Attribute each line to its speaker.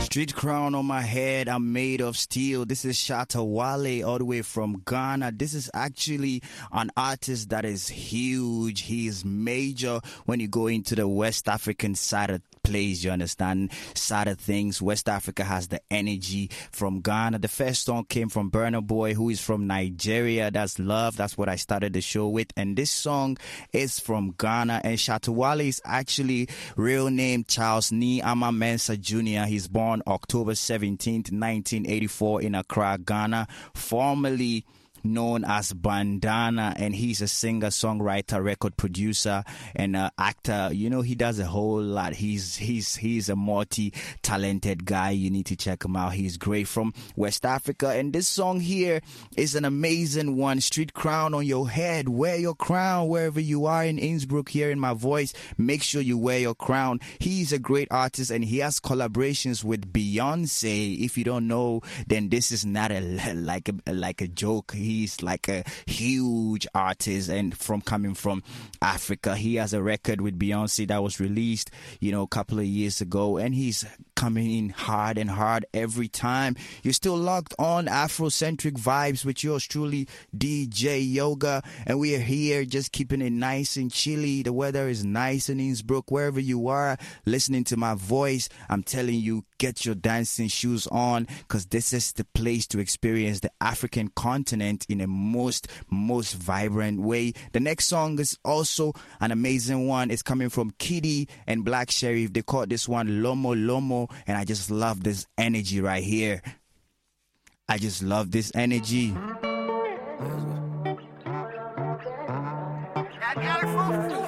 Speaker 1: Street crown on my head, I'm made of steel. This is Shatta Wale all the way from Ghana. This is actually an artist that is huge. He is major when you go into the West African side of place, you understand, side of things. West Africa has the energy from Ghana. The first song came from Burna Boy, who is from Nigeria. That's Love. That's what I started the show with. And this song is from Ghana. And Shatta Wale is actually real name Charles Ni Ama Mensah Jr. He's born October 17th, 1984 in Accra, Ghana, formerly known as Bandana, and he's a singer, songwriter, record producer, and actor. You know, he does a whole lot. He's a multi-talented guy. You need to check him out. He's great, from West Africa. And this song here is an amazing one. Street crown on your head. Wear your crown wherever you are in Innsbruck. Hearing my voice, make sure you wear your crown. He's a great artist, and he has collaborations with Beyonce. If you don't know, then this is not like a joke. He's like a huge artist, and coming from Africa. He has a record with Beyonce that was released, a couple of years ago, and he's coming in hard and hard every time. You're still locked on Afrocentric vibes with yours truly, DJ Yoga, and we are here just keeping it nice and chilly. The weather is nice in Innsbruck. Wherever you are listening to my voice, I'm telling you, get your dancing shoes on, because this is the place to experience the African continent in a most vibrant way. The next song is also an amazing one. It's coming from Kiddy and Black Sheriff. They call this one Lomo Lomo, and I just love this energy right here. I just love this energy.